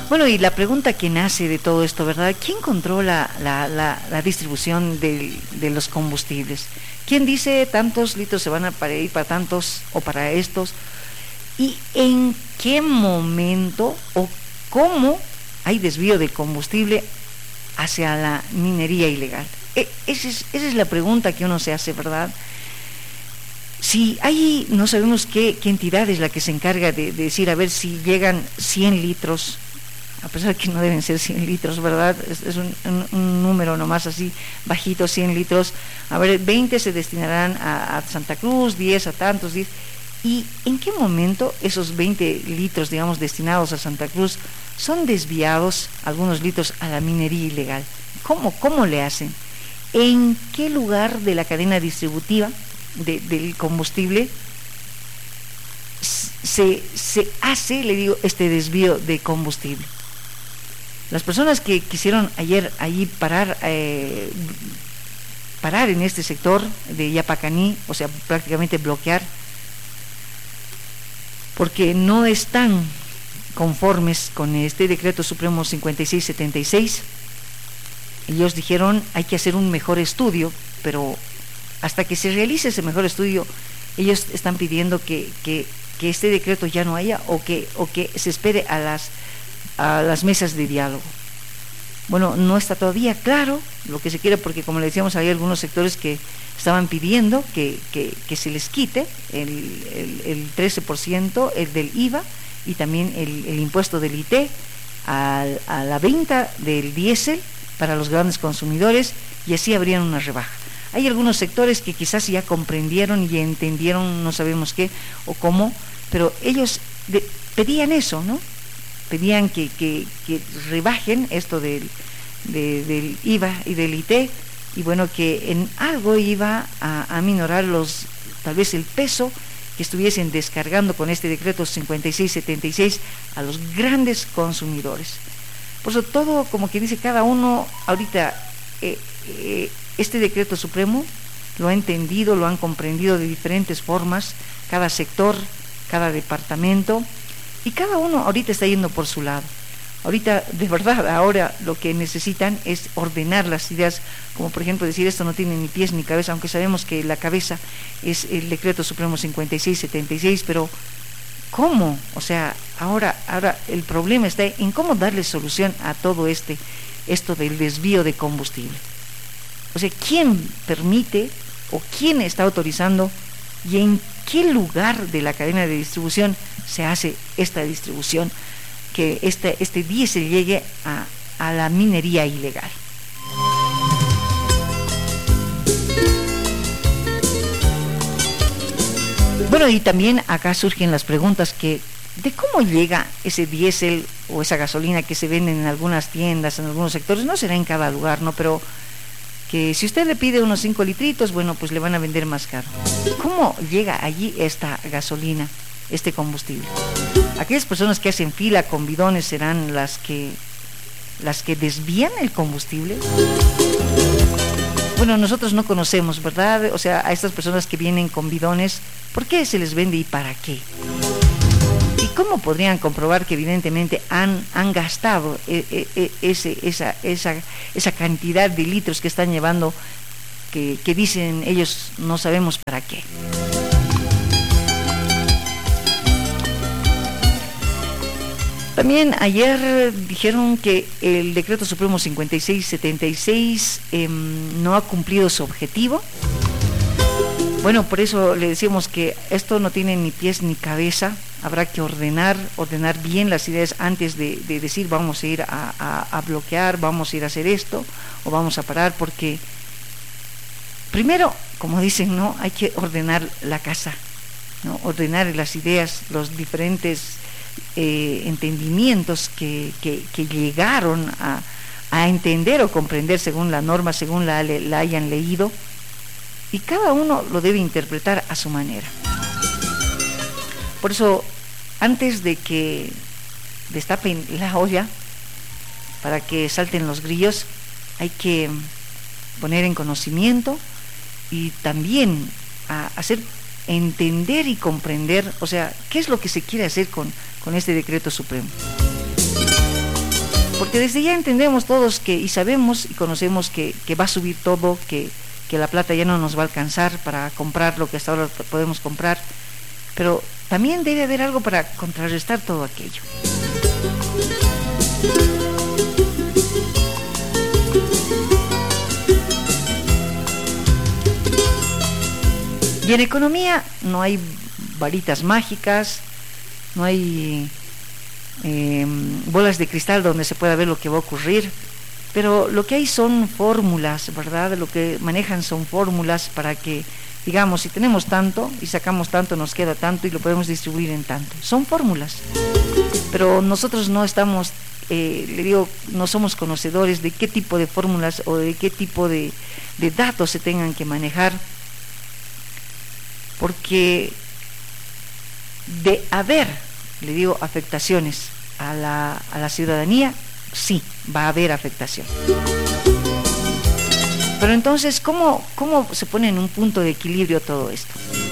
Bueno, y la pregunta que nace de todo esto, ¿verdad? ¿Quién controla la distribución de los combustibles? ¿Quién dice tantos litros se van a ir para tantos o para estos? ¿Y en qué momento o cómo hay desvío de combustible hacia la minería ilegal? Esa es la pregunta que uno se hace, ¿verdad? Si hay, no sabemos qué entidad es la que se encarga de decir, a ver si llegan 100 litros, a pesar que no deben ser 100 litros, ¿verdad? Es un número nomás así, bajito, 100 litros. A ver, 20 se destinarán a Santa Cruz, 10 a tantos, 10. ¿Y en qué momento esos 20 litros, digamos, destinados a Santa Cruz, son desviados, algunos litros, a la minería ilegal? ¿Cómo le hacen? ¿En qué lugar de la cadena distributiva del combustible se hace, le digo, este desvío de combustible? Las personas que quisieron ayer allí parar en este sector de Yapacaní, o sea, prácticamente bloquear, porque no están conformes con este decreto supremo 5676. Ellos dijeron, hay que hacer un mejor estudio, pero hasta que se realice ese mejor estudio, ellos están pidiendo que este decreto ya no haya, o que se espere a las mesas de diálogo. Bueno, no está todavía claro lo que se quiere, porque como le decíamos, hay algunos sectores que estaban pidiendo que se les quite el 13% el del IVA y también el impuesto del IT a la venta del diésel para los grandes consumidores, y así habrían una rebaja. Hay algunos sectores que quizás ya comprendieron y entendieron, no sabemos qué o cómo, pero ellos pedían eso, ¿no? Pedían que rebajen esto del IVA y del IT, y bueno, que en algo iba a minorar tal vez el peso que estuviesen descargando con este decreto 5676 a los grandes consumidores. Por eso todo, como que dice cada uno, ahorita este decreto supremo lo ha entendido, lo han comprendido de diferentes formas, cada sector, cada departamento, y cada uno ahorita está yendo por su lado. Ahorita, de verdad, ahora lo que necesitan es ordenar las ideas, como por ejemplo decir, esto no tiene ni pies ni cabeza, aunque sabemos que la cabeza es el decreto supremo 5676, pero ¿cómo? O sea, ahora el problema está en cómo darle solución a todo esto del desvío de combustible. O sea, ¿quién permite o quién está autorizando y en qué lugar de la cadena de distribución se hace esta distribución, que este diésel llegue a la minería ilegal? Bueno, y también acá surgen las preguntas de cómo llega ese diésel o esa gasolina que se vende en algunas tiendas, en algunos sectores, no será en cada lugar, ¿no? Pero que si usted le pide unos 5 litritos, bueno, pues le van a vender más caro. ¿Cómo llega allí esta gasolina, este combustible? Aquellas personas que hacen fila con bidones serán las que desvían el combustible. Bueno, nosotros no conocemos, ¿verdad? O sea, a estas personas que vienen con bidones, ¿por qué se les vende y para qué? ¿Y cómo podrían comprobar que evidentemente han gastado esa cantidad de litros que están llevando, que dicen ellos no sabemos para qué? También ayer dijeron que el decreto supremo 5676 no ha cumplido su objetivo. Bueno, por eso le decimos que esto no tiene ni pies ni cabeza. Habrá que ordenar bien las ideas antes de decir vamos a ir a bloquear, vamos a ir a hacer esto o vamos a parar, porque primero, como dicen, ¿no? Hay que ordenar la casa, ¿no? Ordenar las ideas, los diferentes entendimientos que llegaron a entender o comprender según la norma, según la hayan leído, y cada uno lo debe interpretar a su manera. Por eso, antes de que destapen la olla para que salten los grillos, hay que poner en conocimiento y también hacer entender y comprender, o sea, qué es lo que se quiere hacer con este decreto supremo. porque desde ya entendemos todos que, y sabemos y conocemos que va a subir todo, que la plata ya no nos va a alcanzar para comprar lo que hasta ahora podemos comprar, pero también debe haber algo para contrarrestar todo aquello. Y en economía no hay varitas mágicas, no hay bolas de cristal donde se pueda ver lo que va a ocurrir, pero lo que hay son fórmulas, ¿verdad? Lo que manejan son fórmulas para que, digamos, si tenemos tanto y sacamos tanto, nos queda tanto y lo podemos distribuir en tanto. Son fórmulas, pero nosotros no estamos, le digo, no somos conocedores de qué tipo de fórmulas o de qué tipo de datos se tengan que manejar, porque de haber, le digo, afectaciones a la ciudadanía, sí, va a haber afectación. Pero entonces, ¿cómo se pone en un punto de equilibrio todo esto?